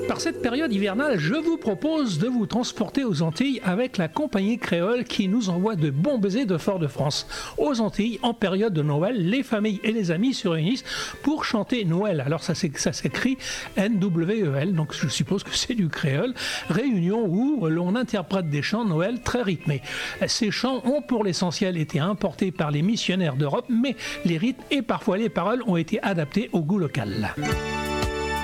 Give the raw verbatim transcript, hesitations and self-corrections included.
Par cette période hivernale, je vous propose de vous transporter aux Antilles avec la compagnie créole qui nous envoie de bons baisers de Fort-de-France. Aux Antilles, en période de Noël, les familles et les amis se réunissent pour chanter Noël. Alors ça, ça s'écrit N W E L, donc je suppose que c'est du créole. Réunion où l'on interprète des chants de Noël très rythmés. Ces chants ont pour l'essentiel été importés par les missionnaires d'Europe, mais les rythmes et parfois les paroles ont été adaptés au goût local.